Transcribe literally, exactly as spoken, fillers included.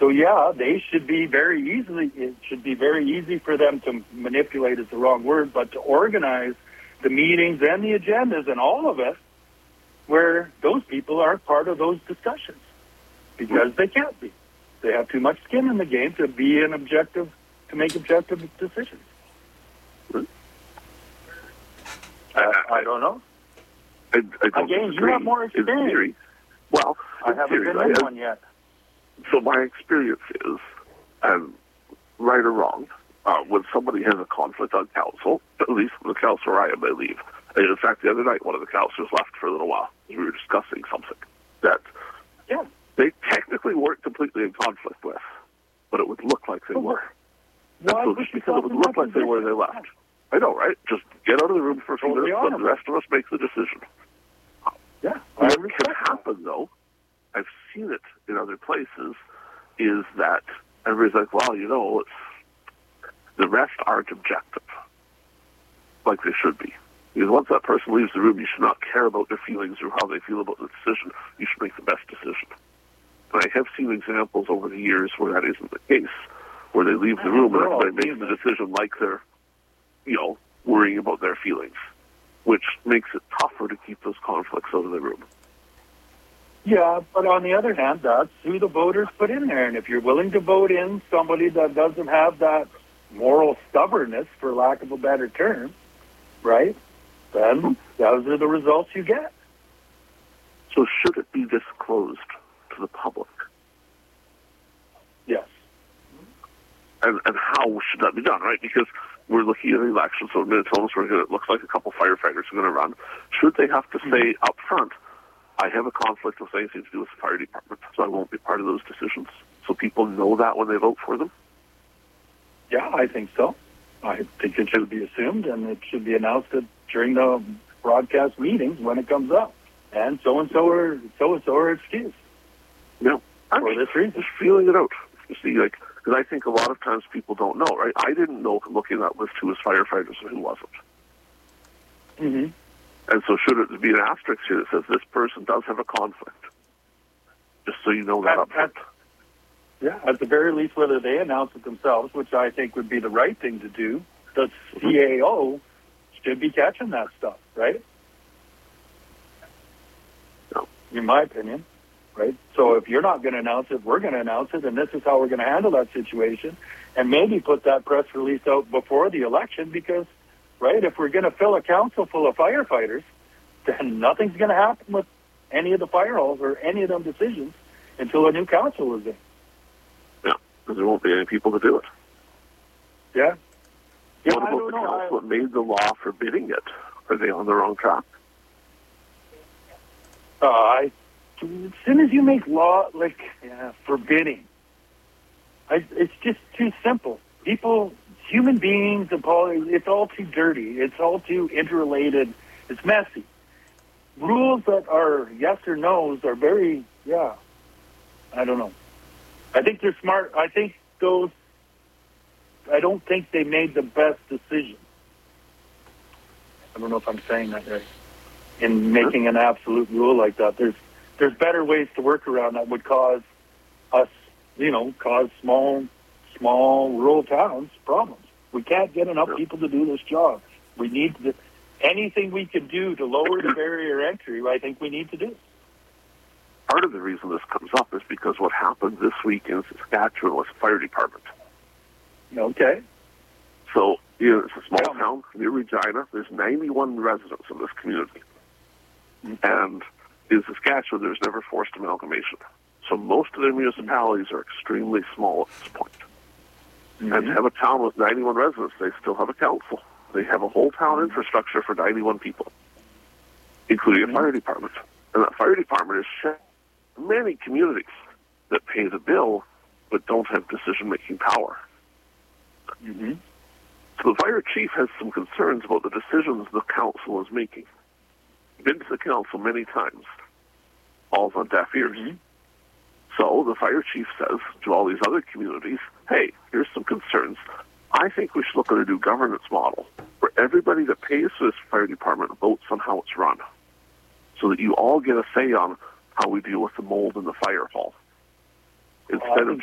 So yeah, they should be very easily, it should be very easy for them to manipulate is the wrong word, but to organize the meetings and the agendas and all of it where those people are part of those discussions because they can't be. They have too much skin in the game to be an objective, to make objective decisions. Uh, I don't know. I, I don't Again, disagree. you have more experience. In theory, well, I in haven't theory, been right? in one yet. So my experience is, and right or wrong, uh, when somebody has a conflict on council, at least the council I am, they leave. And in fact, the other night, one of the councillors left for a little while. We were discussing something that yeah. they technically weren't completely in conflict with, but it would look like they were. And so just because it would look like they were, they left. I know, right? Just get out of the room for a few minutes, let the rest of us make the decision. Yeah. What can happen, though, I've seen it in other places, is that everybody's like, well, you know, it's, the rest aren't objective, like they should be. Because once that person leaves the room, you should not care about their feelings or how they feel about the decision. You should make the best decision. And I have seen examples over the years where that isn't the case, where they leave the room and everybody makes the decision like they're, you know, worrying about their feelings, which makes it tougher to keep those conflicts out of the room. Yeah, but on the other hand, that's who the voters put in there. And if you're willing to vote in somebody that doesn't have that moral stubbornness, for lack of a better term, right, then those are the results you get. So should it be disclosed to the public? Yes. And and how should that be done, right? Because we're looking at an election, so in Minnetonka's, we're gonna, it looks like a couple firefighters are going to run. Should they have to say mm-hmm. up front, I have a conflict with anything to do with the fire department, so I won't be part of those decisions, so people know that when they vote for them? Yeah, I think so. I think it should be assumed, and it should be announced during the broadcast meetings when it comes up. And so-and-so are, so-and-so are excused. Yeah, I'm for this reason. Just feeling it out. You see, like, because I think a lot of times people don't know, right? I didn't know looking at that list who was firefighters and who wasn't. Mm-hmm. And so should it be an asterisk here that says this person does have a conflict? Just so you know that at, up front. At, yeah, at the very least, whether they announce it themselves, which I think would be the right thing to do, the C A O should be catching that stuff, right? No. In my opinion, right? So if you're not going to announce it, we're going to announce it, and this is how we're going to handle that situation, and maybe put that press release out before the election because, right, if we're going to fill a council full of firefighters, then nothing's going to happen with any of the fire halls or any of them decisions until a new council is in. Yeah, because there won't be any people to do it. Yeah. Yeah, what I about don't the know. council I... that made the law forbidding it? Are they on the wrong track? Uh, I, as soon as you make law, like, yeah, forbidding, I, it's just too simple. People, human beings, and politics, it's all too dirty. It's all too interrelated. It's messy. Rules that are yes or no's are very, yeah, I don't know. I think they're smart. I think those, I don't think they made the best decision. I don't know if I'm saying that right. In making an absolute rule like that, there's there's better ways to work around that would cause us, you know, cause small, small rural towns problems. We can't get enough people to do this job. We need to, anything we can do to lower the barrier entry, I think we need to do. Part of the reason this comes up is because what happened this week in Saskatchewan was the fire department. Okay. So, you know, it's a small town near Regina. There's ninety-one residents in this community. Mm-hmm. And in Saskatchewan, there's never forced amalgamation. So most of their municipalities are extremely small at this point. Mm-hmm. And to have a town with ninety-one residents, they still have a council. They have a whole town mm-hmm. infrastructure for ninety-one people, including mm-hmm. a fire department. And that fire department is shared many communities that pay the bill but don't have decision-making power. Mm-hmm. So the fire chief has some concerns about the decisions the council is making. Been to the council many times. All's on deaf ears. Mm-hmm. So the fire chief says to all these other communities, hey, here's some concerns. I think we should look at a new governance model where everybody that pays for this fire department votes on how it's run so that you all get a say on how we deal with the mold in the fire hall. Instead well, of